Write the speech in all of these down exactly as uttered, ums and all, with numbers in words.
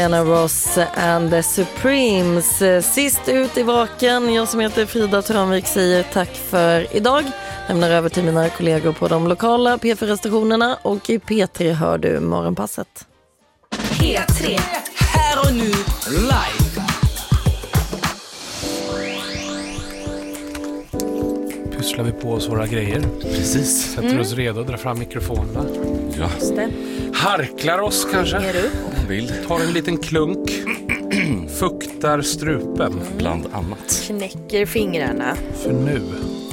Anna Ross and the Supremes. Sist ut i vaken. Jag som heter Frida Tranvik säger tack för idag. Lämnar över till mina kollegor på de lokala P fyra-stationerna. Och i P tre hör du Morgonpasset. P tre. Här och nu. Live. Pusslar vi på oss våra grejer. Precis. Sätter mm. oss redo att dra fram mikrofonerna. Ja. Just det. Harklar oss kanske. Ger upp. Vill. Tar en liten klunk. Fuktar strupen. Mm. Bland annat. Knäcker fingrarna. För nu.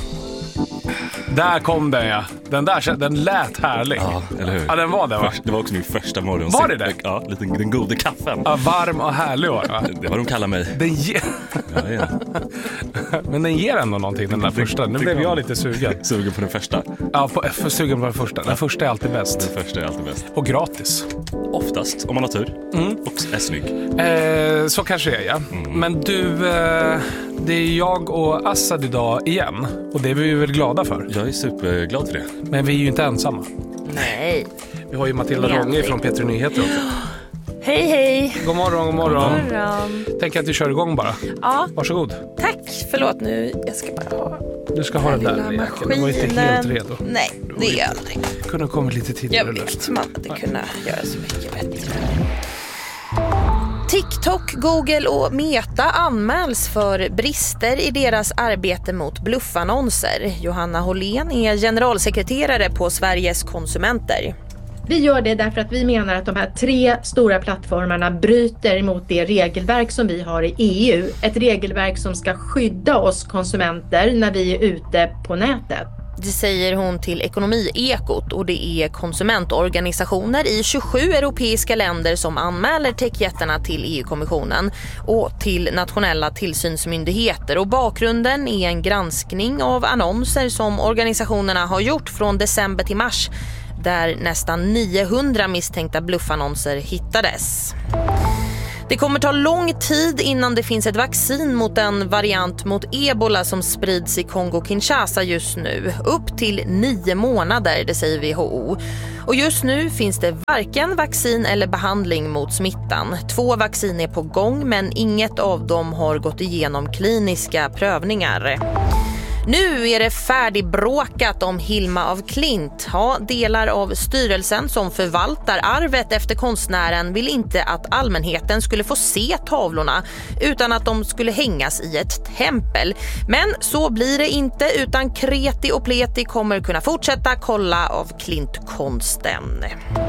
Där kom den, ja. Den där, den lät härlig. Ja, eller hur? Ja, den var det, va? Först, det var också min första morgon. Var det det? Ja, lite, den gode kaffen. Ja, varm och härlig var det, va? Det var de kallar mig. Den ger... Ja, ja. Men den ger ändå någonting, den där första. Nu blev jag lite sugen. Sugen på den första? Ja, på, för sugen på den första. Den första är alltid bäst. Den första är alltid bäst. Och gratis. Oftast, om man har tur. Mm. Och är snygg. Eh, så kanske det är, ja. Mm. Men du, eh, det är jag och Assad idag igen. Och det är vi väl glada för. Jag är superglad för det. Men vi är ju inte ensamma. Nej. Vi har ju Matilda Ronge från P tre Nyheter också. Hej, hej. God morgon, god morgon. God morgon. Tänk att du kör igång bara. Ja. Varsågod. Tack, förlåt nu. Jag ska bara ha... Du ska ha den där. Du var inte helt redo. Nej, det är jag aldrig. Kunde ha kommit lite tidigare. Jag vet, man hade kunnat göra så mycket bättre. TikTok, Google och Meta anmäls för brister i deras arbete mot bluffannonser. Johanna Hållén är generalsekreterare på Sveriges konsumenter. Vi gör det därför att vi menar att de här tre stora plattformarna bryter mot det regelverk som vi har i E U. Ett regelverk som ska skydda oss konsumenter när vi är ute på nätet. Det säger hon till Ekonomiekot, och det är konsumentorganisationer i tjugosju europeiska länder som anmäler techjättarna till E U-kommissionen och till nationella tillsynsmyndigheter. Och bakgrunden är en granskning av annonser som organisationerna har gjort från december till mars, där nästan niohundra misstänkta bluffannonser hittades. Det kommer ta lång tid innan det finns ett vaccin mot en variant mot ebola som sprids i Kongo-Kinshasa just nu. Upp till nio månader, det säger W H O. Och just nu finns det varken vaccin eller behandling mot smittan. Två vaccin är på gång, men inget av dem har gått igenom kliniska prövningar. Nu är det färdigbråkat om Hilma af Klint. Ja, delar av styrelsen som förvaltar arvet efter konstnären vill inte att allmänheten skulle få se tavlorna utan att de skulle hängas i ett tempel. Men så blir det inte, utan kreti och pleti kommer kunna fortsätta kolla av Klint-konsten.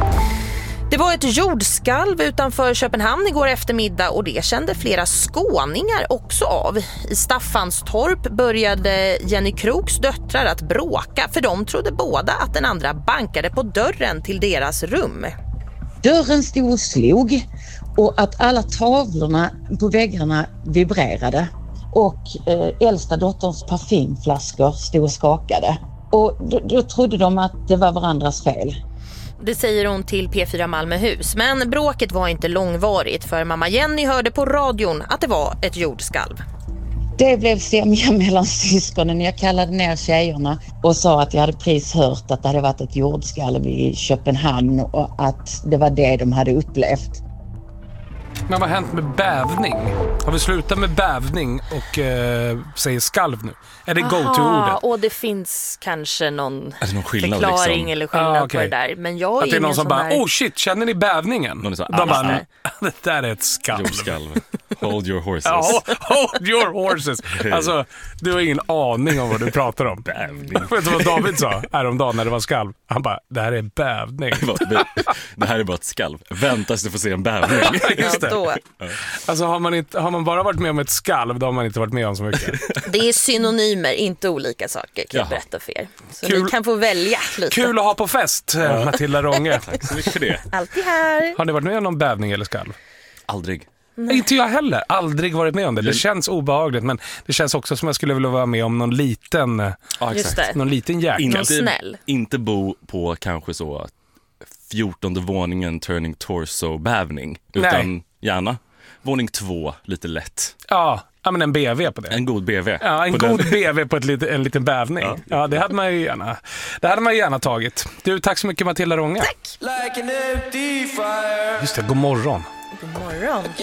Det var ett jordskalv utanför Köpenhamn igår eftermiddag, och det kände flera skåningar också av. I Staffanstorp började Jenny Kroks döttrar att bråka, för de trodde båda att den andra bankade på dörren till deras rum. Dörren stod och slog, och att alla tavlorna på väggarna vibrerade. Och eh, äldsta dotterns parfymflaskor stod och skakade. Och då, då trodde de att det var varandras fel. Det säger hon till P fyra Malmöhus. Men bråket var inte långvarigt, för mamma Jenny hörde på radion att det var ett jordskalv. Det blev stämningar mellan syskonen. Jag kallade ner tjejerna och sa att jag hade precis hört att det hade varit ett jordskalv i Köpenhamn och att det var det de hade upplevt. Men vad har hänt med bävning? Har vi slutat med bävning och eh, säger skalv nu? Är det go-to-ordet? Och det finns kanske någon, någon skillnad, förklaring liksom? eller skillnad ah, okay. på det där. Men jag är att det är någon som bara, där... oh shit, känner ni bävningen? Någon är så, de bara, det där är ett skalv. Jordskalv. Hold your horses. Ja, hold your horses. Alltså, du har ingen aning om vad du pratar om. Bävning. Vet du vad David sa häromdagen när det var skalv? Han bara, det här är bävning. Det här är bara ett skalv. Vänta så du får se en bävning. Just det. Ja, då. Alltså har man, inte, har man bara varit med om ett skalv, då har man inte varit med om så mycket. Det är synonymer, inte olika saker, kan jag Jaha. berätta för er. Så Kul. ni kan få välja lite. Kul att ha på fest, ja. Matilda Ronge. Tack så mycket för det. Alltid här. Har ni varit med om någon bävning eller skalv? Aldrig. Nej. Inte jag heller, aldrig varit med om det. Det känns obehagligt, men det känns också som jag skulle vilja vara med om någon liten, ja, Just det. någon liten jäkel. Inte, snäll. Inte bo på kanske så fjortonde våningen turning torso bävning, utan Nej. gärna våning två, lite lätt. Ja, ja, men en B V på det. En god B V. Ja, en på god den. B V på ett lit, en liten bävning. Ja. ja, det hade man ju gärna. Det hade man ju gärna tagit. Du, tack så mycket Matilda Ronge. Tack. Like an empty fire. Just det, god morgon. God morgon.